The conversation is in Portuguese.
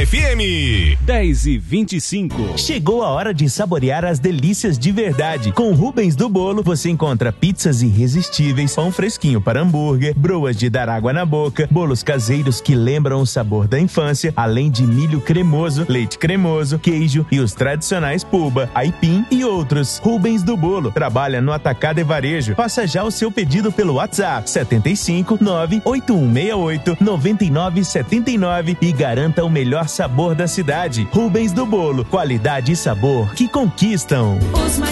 FM. 10h25. Chegou a hora de saborear as delícias de verdade. Com Rubens do Bolo, você encontra pizzas irresistíveis, pão fresquinho para hambúrguer, broas de dar água na boca, bolos caseiros que lembram o sabor da infância, além de milho cremoso, leite cremoso, queijo e os tradicionais puba, aipim e outros. Rubens do Bolo trabalha no atacado e varejo. Faça já o seu pedido pelo WhatsApp 75 98168 9979 e garanta o melhor sabor da cidade. Rubens do Bolo, qualidade e sabor que conquistam. Os mais